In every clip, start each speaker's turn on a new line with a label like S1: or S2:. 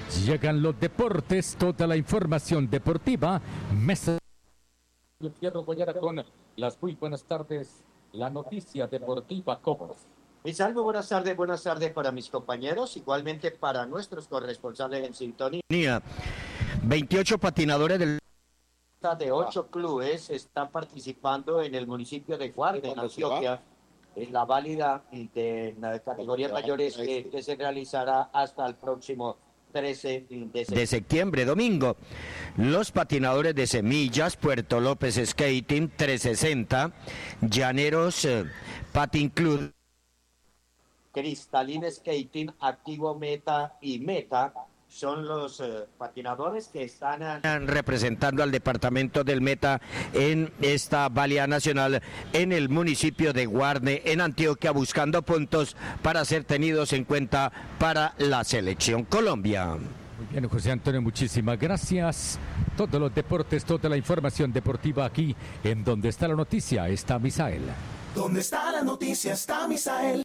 S1: Llegan los deportes, toda la información deportiva. Mesa.
S2: Fierro Guayara con las muy buenas tardes. La noticia deportiva, ¿cómo?
S3: Mi salvo, buenas tardes para mis compañeros, igualmente para nuestros corresponsales en sintonía.
S4: 28 patinadores
S3: de 8 clubes están participando en el municipio de Guarne, en Antioquia, en la válida de la categoría mayores que se realizará hasta el próximo 13 de
S4: septiembre, domingo. Los patinadores de Semillas, Puerto López Skating 360, Llaneros Patin Club,
S3: Cristalina Skating, Activo Meta y Meta son los patinadores que están
S4: representando al departamento del Meta en esta válida nacional en el municipio de Guarne, en Antioquia, buscando puntos para ser tenidos en cuenta para la selección Colombia.
S1: Muy bien, José Antonio, muchísimas gracias. Todos los deportes, toda la información deportiva aquí en Donde está la noticia, está Misael.
S5: Donde está la noticia, está Misael.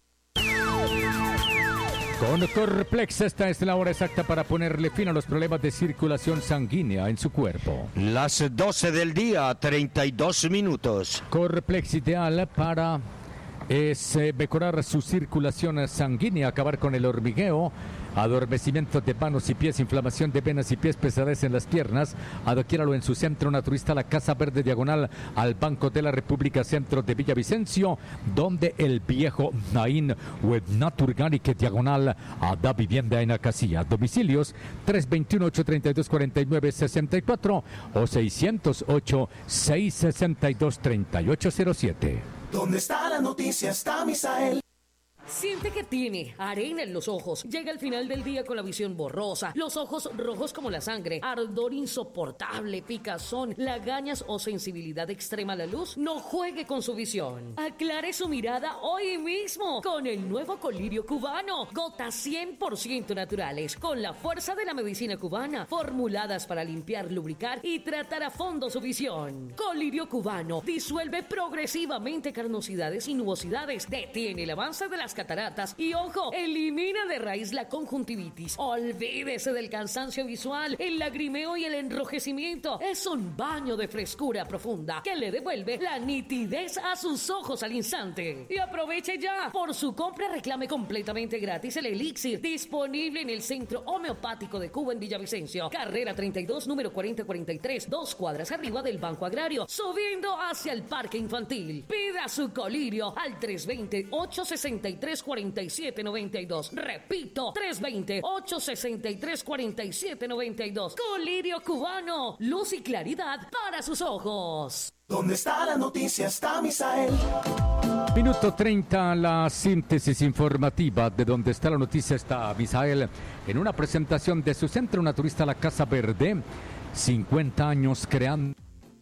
S1: Con Corplex, esta es la hora exacta para ponerle fin a los problemas de circulación sanguínea en su cuerpo.
S4: Las 12 del día, 32 minutos.
S1: Corplex, ideal para mejorar su circulación sanguínea, acabar con el hormigueo, adormecimiento de manos y pies, inflamación de venas y pies, pesadez en las piernas. Adquiéralo en su centro naturista, la Casa Verde, diagonal al Banco de la República, centro de Villavicencio, donde el viejo Naín Web Naturganic, diagonal a Da Vivienda en Acasía. Domicilios 321-832-4964 o 608-662-3807.
S5: ¿Dónde está la noticia? Está Misael.
S6: Siente que tiene arena en los ojos. Llega al final del día con la visión borrosa, los ojos rojos como la sangre, ardor insoportable, picazón, lagañas o sensibilidad extrema a la luz. No juegue con su visión. Aclare su mirada hoy mismo con el nuevo colirio cubano. Gotas 100% naturales, con la fuerza de la medicina cubana, formuladas para limpiar, lubricar y tratar a fondo su visión. Colirio cubano disuelve progresivamente carnosidades y nubosidades, detiene el avance de las cataratas y, ojo, elimina de raíz la conjuntivitis. Olvídese del cansancio visual, el lagrimeo y el enrojecimiento. Es un baño de frescura profunda que le devuelve la nitidez a sus ojos al instante. Y aproveche ya. Por su compra reclame completamente gratis el elixir, disponible en el Centro Homeopático de Cuba en Villavicencio, carrera 32, número 4043, 2 cuadras arriba del Banco Agrario, subiendo hacia el Parque Infantil. Pida su colirio al 320-863-4792. Repito, 320-863-4792. Colirio cubano, luz y claridad para sus ojos.
S5: ¿Dónde está la noticia? Está Misael.
S1: Minuto 30, la síntesis informativa de Donde está la noticia, está Misael, en una presentación de su centro naturista, la Casa Verde. 50 años creando.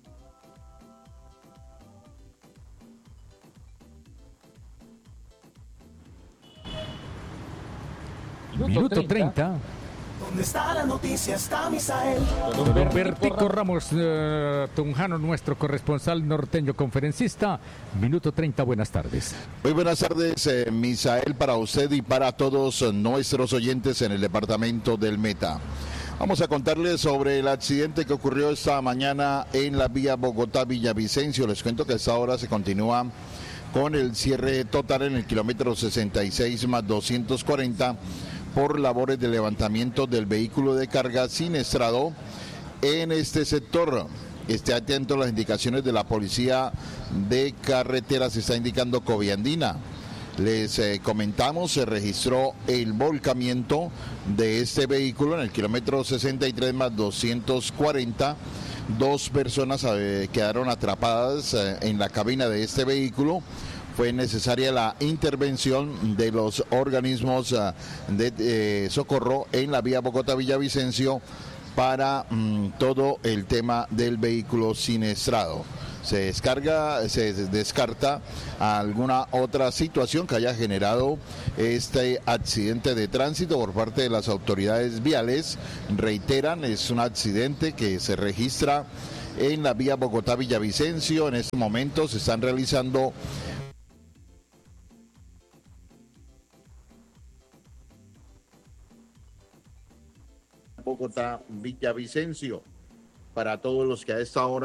S1: Minuto 30.
S5: ¿Dónde está la noticia? Está Misael.
S1: Don Bertico Ramos Tunjano, nuestro corresponsal norteño conferencista. Minuto 30, buenas tardes.
S7: Muy buenas tardes, Misael, para usted y para todos nuestros oyentes en el departamento del Meta. Vamos a contarles sobre el accidente que ocurrió esta mañana en la vía Bogotá-Villavicencio. Les cuento que a esta hora se continúa con el cierre total en el kilómetro 66 más 240 por labores de levantamiento del vehículo de carga siniestrado en este sector. Esté atento a las indicaciones de la policía de carreteras, está indicando Coviandina. Les comentamos, se registró el volcamiento de este vehículo en el kilómetro 63 más 240. 2 personas quedaron atrapadas en la cabina de este vehículo. Fue necesaria la intervención de los organismos de socorro en la vía Bogotá-Villavicencio para todo el tema del vehículo siniestrado. Se descarta alguna otra situación que haya generado este accidente de tránsito por parte de las autoridades viales. Reiteran, es un accidente que se registra en la vía Bogotá-Villavicencio. En este momento se están realizando Bogotá, Villavicencio. Para todos los que a esta hora